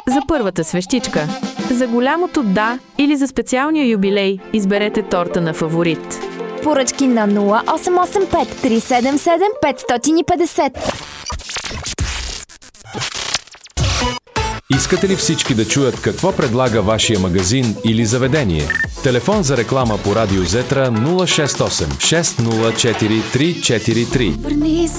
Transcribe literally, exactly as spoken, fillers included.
За първата свещичка, за голямото да или за специалния юбилей, изберете торта на фаворит. Поръчки на нула осем осем пет три седем седем пет пет нолет. Искате ли всички да чуят какво предлага вашия магазин или заведение? Телефон за реклама по Радио Зетра нула шест осем шест нула четири три четири три.